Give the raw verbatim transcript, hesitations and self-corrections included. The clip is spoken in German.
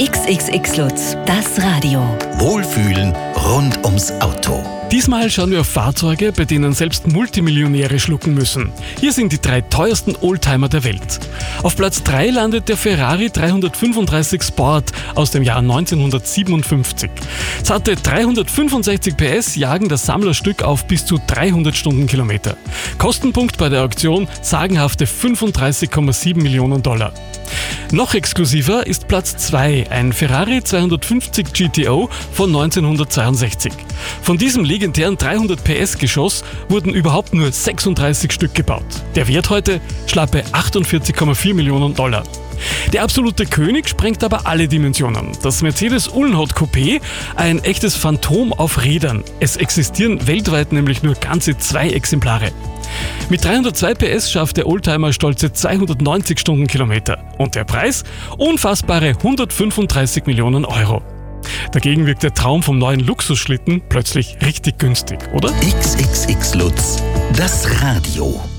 X X X Lutz, das Radio. Wohlfühlen rund ums Auto. Diesmal schauen wir auf Fahrzeuge, bei denen selbst Multimillionäre schlucken müssen. Hier sind die drei teuersten Oldtimer der Welt. Auf Platz drei landet der Ferrari dreihundertfünfunddreißig Sport aus dem Jahr neunzehnhundertsiebenundfünfzig. Satte dreihundertfünfundsechzig P S jagen das Sammlerstück auf bis zu dreihundert Stundenkilometer. Kostenpunkt bei der Auktion sagenhafte fünfunddreißig Komma sieben Millionen Dollar. Noch exklusiver ist Platz zwei, ein Ferrari zweihundertfünfzig G T O von neunzehnhundertzweiundsechzig. Von diesem legendären dreihundert P S Geschoss wurden überhaupt nur sechsunddreißig Stück gebaut. Der Wert heute schlappe achtundvierzig Komma vier Millionen Dollar. Der absolute König sprengt aber alle Dimensionen. Das Mercedes Uhlenhaut Coupé, ein echtes Phantom auf Rädern. Es existieren weltweit nämlich nur ganze zwei Exemplare. Mit dreihundertzwei P S schafft der Oldtimer stolze zweihundertneunzig Stundenkilometer. Und der Preis? Unfassbare hundertfünfunddreißig Millionen Euro. Dagegen wirkt der Traum vom neuen Luxusschlitten plötzlich richtig günstig, oder? X X X Lutz, das Radio.